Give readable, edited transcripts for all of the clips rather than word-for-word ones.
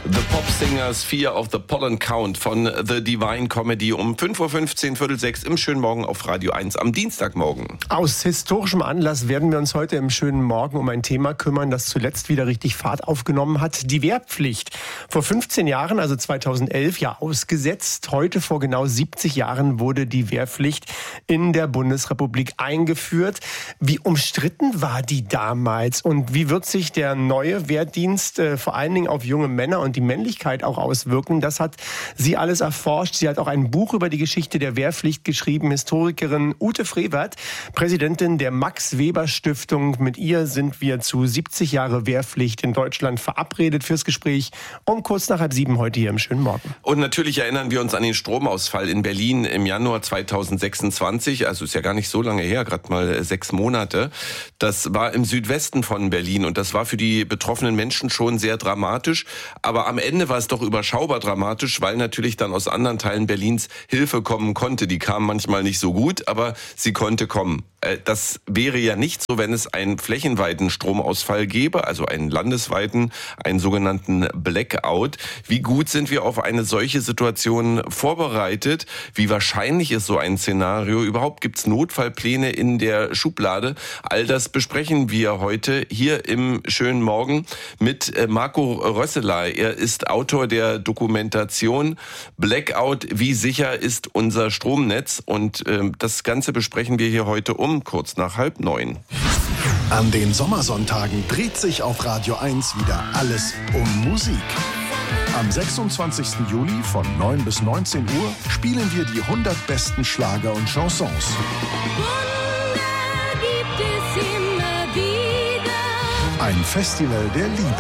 The Pop Singers, Fear of the Pollen Count von The Divine Comedy um 5.15 Uhr, 5:45 im schönen Morgen auf Radio 1 am Dienstagmorgen. Aus historischem Anlass werden wir uns heute im schönen Morgen um ein Thema kümmern, das zuletzt wieder richtig Fahrt aufgenommen hat. Die Wehrpflicht. Vor 15 Jahren, also 2011, ja ausgesetzt. Heute vor genau 70 Jahren wurde die Wehrpflicht in der Bundesrepublik eingeführt. Wie umstritten war die damals und wie wird sich der neue Wehrdienst vor allen Dingen auf junge Männer und die Männlichkeit auch auswirken? Das hat sie alles erforscht. Sie hat auch ein Buch über die Geschichte der Wehrpflicht geschrieben. Historikerin Ute Frevert, Präsidentin der Max-Weber-Stiftung. Mit ihr sind wir zu 70 Jahre Wehrpflicht in Deutschland verabredet fürs Gespräch um kurz nach 6:30 heute hier im schönen Morgen. Und natürlich erinnern wir uns an den Stromausfall in Berlin im Januar 2026. Also ist ja gar nicht so lange her, gerade mal 6 Monate. Das war im Südwesten von Berlin und das war für die betroffenen Menschen schon sehr dramatisch. Aber am Ende war es doch überschaubar dramatisch, weil natürlich dann aus anderen Teilen Berlins Hilfe kommen konnte. Die kam manchmal nicht so gut, aber sie konnte kommen. Das wäre ja nicht so, wenn es einen flächenweiten Stromausfall gäbe, also einen landesweiten, einen sogenannten Blackout. Wie gut sind wir auf eine solche Situation vorbereitet? Wie wahrscheinlich ist so ein Szenario? Überhaupt gibt es Notfallpläne in der Schublade? All das besprechen wir heute hier im schönen Morgen mit Marco Rösseler. Er ist Autor der Dokumentation Blackout, wie sicher ist unser Stromnetz? Und das Ganze besprechen wir hier heute kurz nach 8:30. An den Sommersonntagen dreht sich auf Radio 1 wieder alles um Musik. Am 26. Juli von 9 bis 19 Uhr spielen wir die 100 besten Schlager und Chansons. Wunder gibt es immer wieder. Ein Festival der Liebe.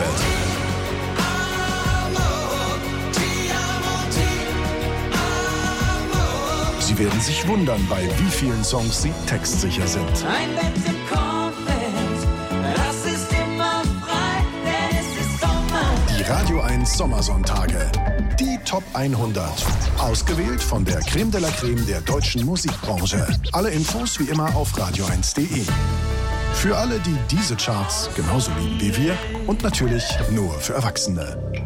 Sie werden sich wundern, bei wie vielen Songs sie textsicher sind. Ein Bett im Kornfeld, das ist immer frei, denn es ist Sommer. Die Radio 1 Sommersonntage. Die Top 100. Ausgewählt von der Creme de la Creme der deutschen Musikbranche. Alle Infos wie immer auf radio1.de. Für alle, die diese Charts genauso lieben wie wir und natürlich nur für Erwachsene.